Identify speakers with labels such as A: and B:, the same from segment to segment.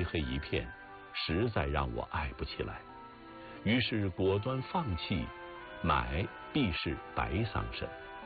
A: 黑一片，实在让我爱不起来，于是果断放弃，买必是白桑葚。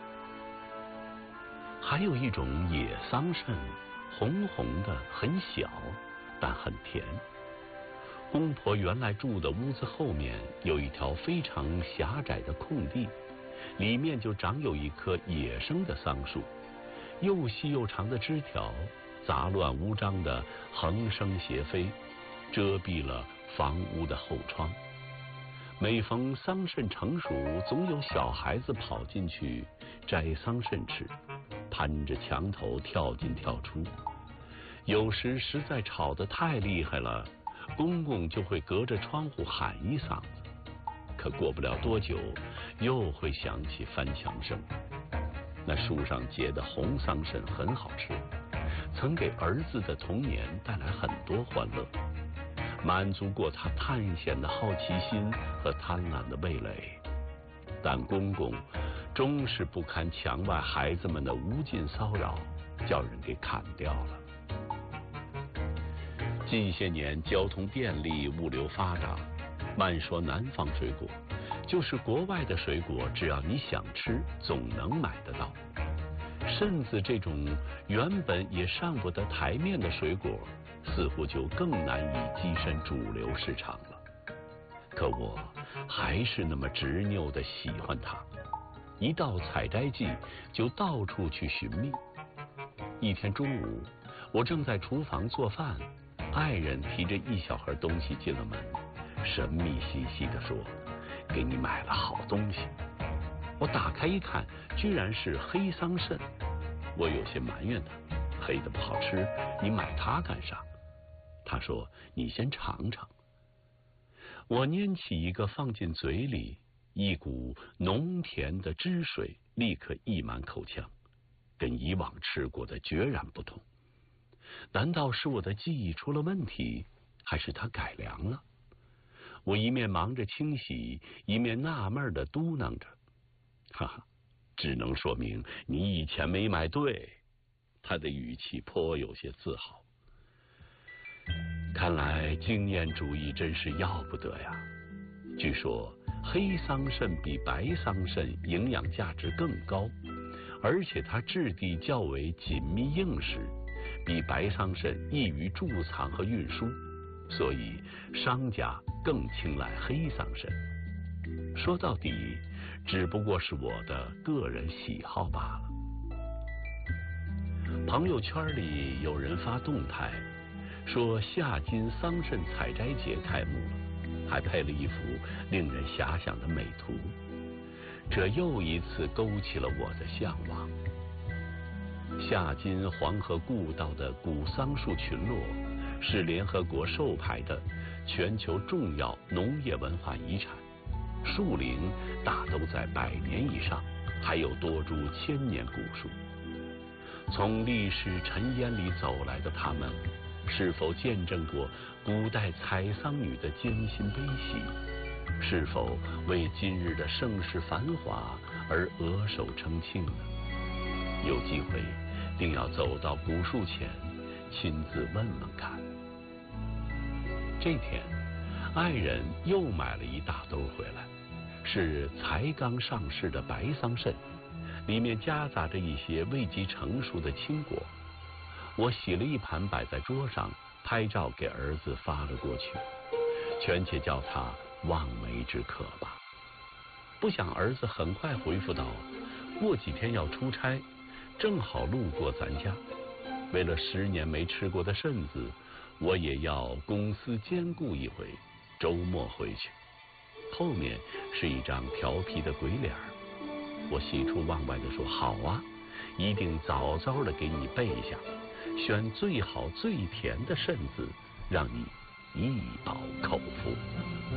A: 还有一种野桑葚，红红的，很小，但很甜。公婆原来住的屋子后面有一条非常狭窄的空地，里面就长有一棵野生的桑树，又细又长的枝条杂乱无章的横生斜飞，遮蔽了房屋的后窗。每逢桑葚成熟，总有小孩子跑进去摘桑葚吃，攀着墙头跳进跳出。有时实在吵得太厉害了，公公就会隔着窗户喊一嗓子，可过不了多久，又会响起翻墙声。那树上结的红桑葚很好吃，曾给儿子的童年带来很多欢乐，满足过他探险的好奇心和贪婪的味蕾。但公公终是不堪墙外孩子们的无尽骚扰，叫人给砍掉了。近些年交通便利，物流发达，慢说南方水果，就是国外的水果，只要你想吃，总能买得到。甚至这种原本也上不得台面的水果，似乎就更难以跻身主流市场了。可我还是那么执拗地喜欢它，一到采摘季就到处去寻觅。一天中午，我正在厨房做饭，爱人提着一小盒东西进了门，神秘兮兮地说：“给你买了好东西。”我打开一看，居然是黑桑葚。我有些埋怨他，黑的不好吃，你买它干啥？他说：“你先尝尝。”我拈起一个放进嘴里，一股浓甜的汁水立刻溢满口腔，跟以往吃过的决然不同。难道是我的记忆出了问题，还是它改良了？我一面忙着清洗，一面纳闷地嘟囔着：“哈哈，只能说明你以前没买对。”他的语气颇有些自豪。看来经验主义真是要不得呀。据说黑桑葚比白桑葚营养价值更高，而且它质地较为紧密硬实，比白桑葚易于贮藏和运输，所以商家更青睐黑桑葚。说到底，只不过是我的个人喜好罢了。朋友圈里有人发动态说夏津桑葚采摘节开幕了，还配了一幅令人遐想的美图，这又一次勾起了我的向往。夏津黄河故道的古桑树群落是联合国授牌的全球重要农业文化遗产，树龄大都在100年以上，还有多株1000年古树。从历史尘烟里走来的他们，是否见证过古代采桑女的艰辛悲喜？是否为今日的盛世繁华而额手称庆呢？有机会定要走到古树前，亲自问问看。这天，爱人又买了一大兜回来，是才刚上市的白桑葚，里面夹杂着一些未及成熟的青果。我洗了一盘摆在桌上，拍照给儿子发了过去，权且叫他望梅止渴吧。不想儿子很快回复道：“过几天要出差，正好路过咱家，为了10年没吃过的葚子，我也要公私兼顾一回，周末回去。”后面是一张调皮的鬼脸。我喜出望外地说：“好啊，一定早早地给你备下，选最好最甜的葚子，让你一饱口福。”